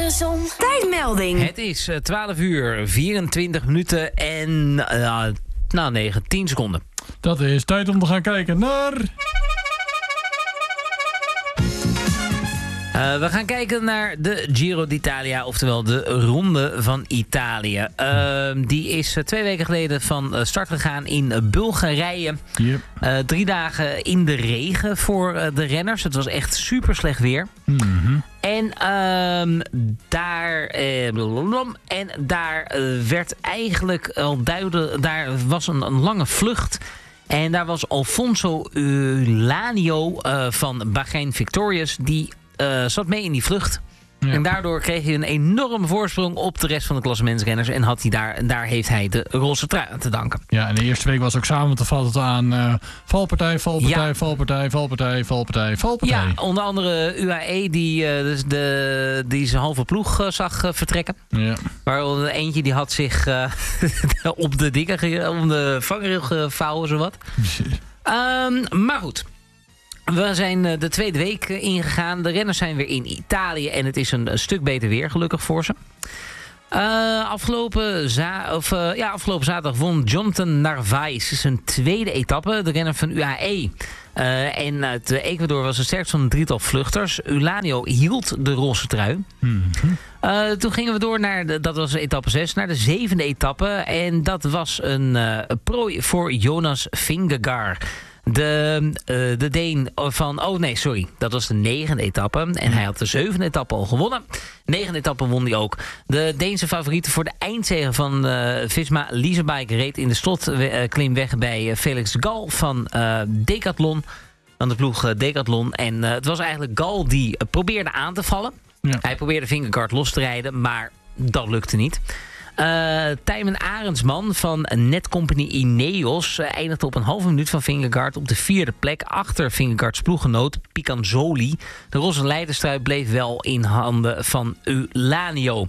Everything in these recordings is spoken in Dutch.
zon. Tijdmelding. Het is 12 uur, 24 minuten en 10 seconden. Dat is tijd om te gaan kijken naar... We gaan kijken naar de Giro d'Italia, oftewel de Ronde van Italië. Die is 2 weken geleden van start gegaan in Bulgarije. Yep. 3 dagen in de regen voor de renners. Het was echt super slecht weer. Mm-hmm. En daar werd eigenlijk al duidelijk... Daar was een lange vlucht. En daar was Alfonso Ulanio van Bahrein Victorious... Die zat mee in die vlucht. Ja. En daardoor kreeg hij een enorme voorsprong op de rest van de klassementsrenners. En daar heeft hij de roze trui aan te danken. Ja, en de eerste week was ook samen te vallen aan valpartij. Ja, onder andere UAE die zijn halve ploeg zag vertrekken. Ja. Maar eentje die had zich op de vangrail gevouwen, zowat. Maar goed. We zijn de tweede week ingegaan. De renners zijn weer in Italië en het is een stuk beter weer, gelukkig voor ze. Afgelopen zaterdag won Jonathan Narvaez zijn tweede etappe. De renner van UAE. En uit Ecuador was het sterkst van een drietal vluchters. Ulanio hield de roze trui. Mm-hmm. Toen gingen we door naar, dat was etappe 6, naar de 7e etappe. En dat was een prooi voor Jonas Vingegaard. De Deen van... dat was de 9e etappe. En hij had de 7e etappe al gewonnen. 9e etappe won hij ook. De Deense favoriete voor de eindzege van Visma Leasebike reed in de slotklim weg bij Felix Gal van Decathlon. Van de ploeg Decathlon. En het was eigenlijk Gal die probeerde aan te vallen. Ja. Hij probeerde Vingegaard los te rijden, maar dat lukte niet. Tijmen Arendsman van Netcompany Ineos eindigde op een halve minuut van Vingegaard op de 4e plek achter Vingegaards ploeggenoot Picanzoli. De roze leiderstrui bleef wel in handen van Ulanio.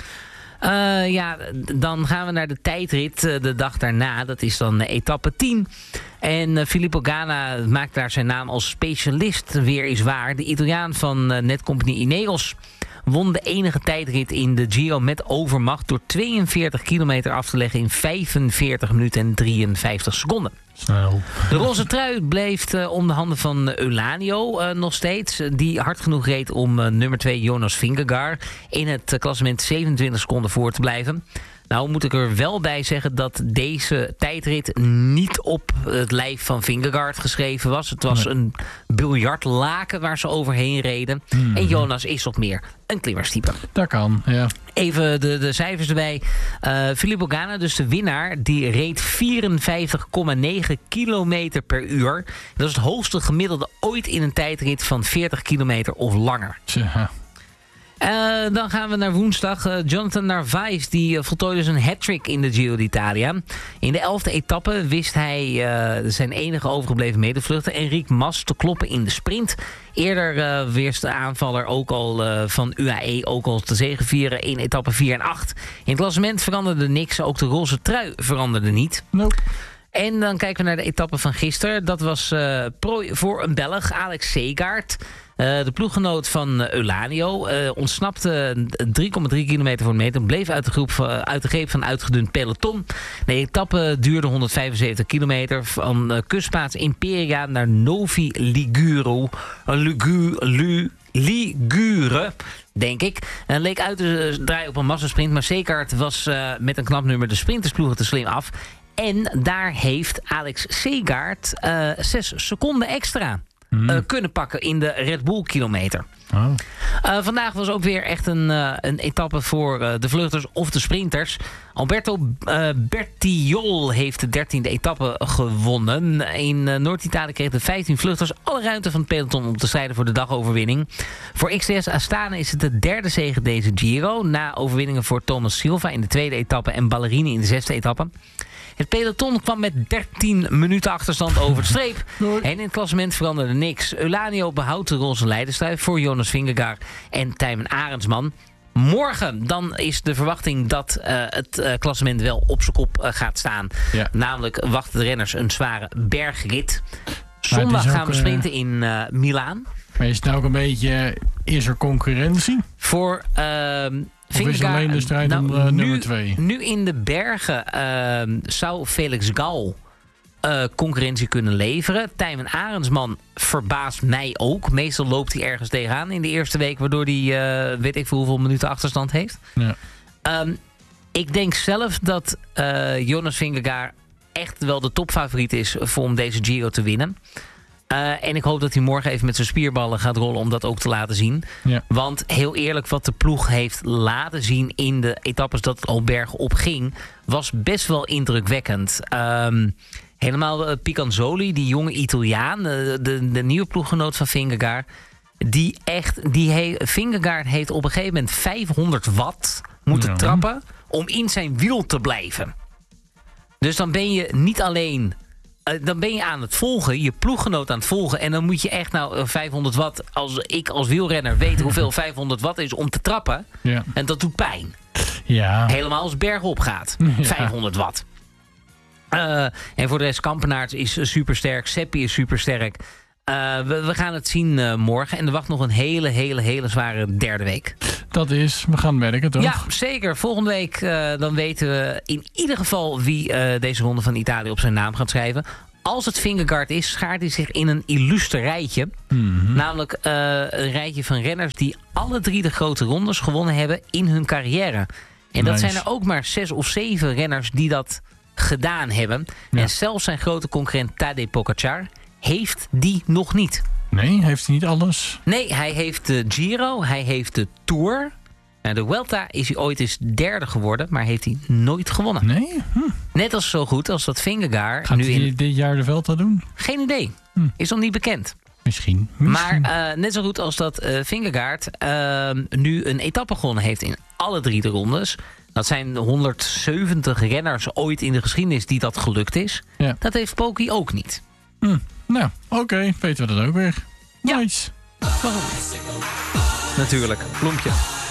Dan gaan we naar de tijdrit de dag daarna. Dat is dan etappe 10. En Filippo Ganna maakt daar zijn naam als specialist weer eens waar. De Italiaan van Netcompany Ineos won de enige tijdrit in de Giro met overmacht door 42 kilometer af te leggen in 45 minuten en 53 seconden. Snel. De roze trui bleef om de handen van Ulanio nog steeds. Die hard genoeg reed om nummer 2 Jonas Vingegaard in het klassement 27 seconden voor te blijven. Nou moet ik er wel bij zeggen dat deze tijdrit niet op het lijf van Vingegaard geschreven was. Het was een biljartlaken waar ze overheen reden. Mm-hmm. En Jonas is wat meer een klimmerstype. Dat kan, ja. Even de cijfers erbij. Filippo Ganna, dus de winnaar, die reed 54,9 kilometer per uur. Dat is het hoogste gemiddelde ooit in een tijdrit van 40 kilometer of langer. Tja. Dan gaan we naar woensdag. Jonathan Narvaez die voltooide zijn hat-trick in de Giro d'Italia. In de 11e etappe wist hij zijn enige overgebleven medevluchter Enric Mas te kloppen in de sprint. Eerder wist de aanvaller ook al van UAE ook al te zegevieren in etappe 4 en 8. In het klassement veranderde niks. Ook de roze trui veranderde niet. Nope. En dan kijken we naar de etappe van gisteren. Dat was prooi voor een Belg, Alex Segaert. De ploeggenoot van Ulanio ontsnapte 3,3 kilometer voor de meter. Bleef uit de greep van uitgedund peloton. De etappe duurde 175 kilometer. Van kustplaats Imperia naar Novi Ligure, denk ik. En leek uit te draaien op een massasprint. Maar Segaert was met een knap nummer de sprintersploegen te slim af. En daar heeft Alex Segaert 6 seconden extra kunnen pakken in de Red Bull kilometer. Oh. Vandaag was ook weer echt een etappe voor de vluchters of de sprinters. Alberto Bertiol heeft de 13e etappe gewonnen. In Noord-Italië kregen de 15 vluchters alle ruimte van het peloton om te strijden voor de dagoverwinning. Voor XTS Astana is het de derde zege deze Giro. Na overwinningen voor Thomas Silva in de tweede etappe en Ballerini in de 6e etappe. Het peloton kwam met 13 minuten achterstand over de streep. En in het klassement veranderde niks. Ulanio behoudt de roze leiderstrui voor Jonas Vingegaard en Tijmen Arendsman. Morgen dan is de verwachting dat het klassement wel op zijn kop gaat staan. Ja. Namelijk wachten de renners een zware bergrit. Zondag gaan we sprinten in Milaan. Maar is het nou ook een beetje... Is er concurrentie? Voor Of is het alleen de strijd om nummer 2? Nu in de bergen zou Felix Gal concurrentie kunnen leveren. Tijmen Arendsman verbaast mij ook. Meestal loopt hij ergens tegenaan in de eerste week, waardoor hij weet ik veel hoeveel minuten achterstand heeft. Ja. Ik denk zelf dat Jonas Vingegaard echt wel de topfavoriet is om deze Giro te winnen. En ik hoop dat hij morgen even met zijn spierballen gaat rollen om dat ook te laten zien. Ja. Want heel eerlijk, wat de ploeg heeft laten zien in de etappes dat het al bergop ging, was best wel indrukwekkend. Helemaal Picanzoli, die jonge Italiaan, de nieuwe ploeggenoot van Vingegaard. Vingegaard heeft op een gegeven moment 500 watt moeten trappen om in zijn wiel te blijven. Dus dan ben je niet alleen dan ben je aan het volgen, je ploeggenoot aan het volgen. En dan moet je echt 500 watt, als wielrenner weet hoeveel 500 watt is om te trappen. Ja. En dat doet pijn. Ja. Helemaal als het bergop gaat. Ja. 500 watt. En voor de rest, Kampenaerts is supersterk. Seppi is supersterk. We gaan het zien morgen. En er wacht nog een hele zware derde week. Dat is, we gaan werken, toch? Ja, zeker. Volgende week dan weten we in ieder geval wie deze ronde van Italië op zijn naam gaat schrijven. Als het Vingegaard is, schaart hij zich in een illustre rijtje. Mm-hmm. Namelijk een rijtje van renners die alle 3 de grote rondes gewonnen hebben in hun carrière. En dat zijn er ook maar 6 of 7 renners die dat gedaan hebben. Ja. En zelfs zijn grote concurrent Tadej Pogačar heeft die nog niet. Nee, heeft hij niet alles? Nee, hij heeft de Giro, hij heeft de Tour. Nou, de Vuelta is hij ooit eens derde geworden, maar heeft hij nooit gewonnen. Nee? Net als zo goed als dat Vingegaard. Gaat hij dit jaar de Vuelta doen? Geen idee. Is nog niet bekend. Misschien. Maar net zo goed als dat Vingegaard nu een etappe gewonnen heeft in alle 3 de rondes. Dat zijn 170 renners ooit in de geschiedenis die dat gelukt is. Ja. Dat heeft Poki ook niet. Nou, oké. Weten we dat ook weer. Ja. Nice. Natuurlijk. Bloempje.